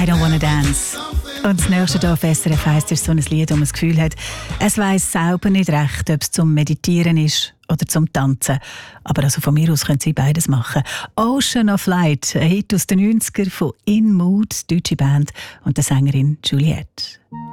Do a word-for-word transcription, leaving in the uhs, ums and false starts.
I don't wanna dance. Und das nächste hier auf S R F eins ist so ein Lied, wo man das Gefühl hat, es weiss selber nicht recht, ob es zum Meditieren ist oder zum Tanzen. Aber also von mir aus können Sie beides machen. Ocean of Light, ein Hit aus den neunzigern von In Mood, deutsche Band und der Sängerin Juliette.